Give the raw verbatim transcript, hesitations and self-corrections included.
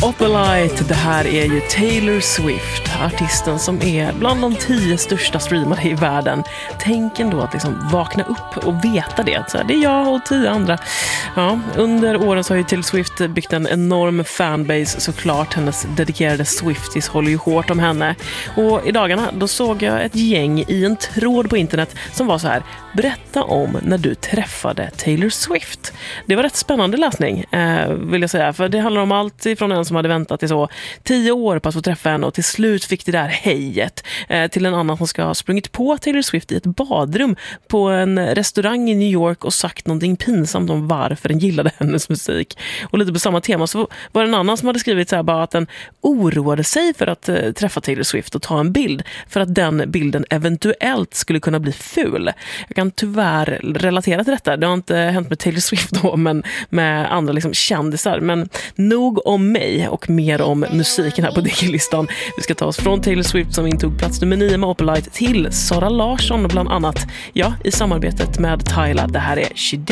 Opalite, det här är ju Taylor Swift, artisten som är bland de tio största streamare i världen. Tänk ändå att liksom vakna upp och veta det. Så här, det är jag och tio andra. Ja, under åren så har ju Taylor Swift byggt en enorm fanbase såklart. Hennes dedikerade Swifties håller ju hårt om henne. Och i dagarna då såg jag ett gäng i en tråd på internet som var så här: berätta om när du träffade Taylor Swift. Det var rätt spännande läsning eh, vill jag säga, för det handlar om allt ifrån en som hade väntat i så tio år på att få träffa henne och till slut fick det där hejet eh, till en annan som ska ha sprungit på Taylor Swift i ett badrum på en restaurang i New York och sagt någonting pinsamt om varför den gillade hennes musik. Och lite på samma tema så var det en annan som hade skrivit så här bara att den oroade sig för att eh, träffa Taylor Swift och ta en bild för att den bilden eventuellt skulle kunna bli ful. Jag kan tyvärr relatera till detta. Det har inte hänt med Taylor Swift då, men med andra liksom kändisar. Men nog om mig och mer om musiken här på Diggillistan. Vi ska ta oss från Taylor Swift som intog plats nummer nio med Opalite till Sara Larsson bland annat. Ja, i samarbetet med Tyla. Det här är She Did.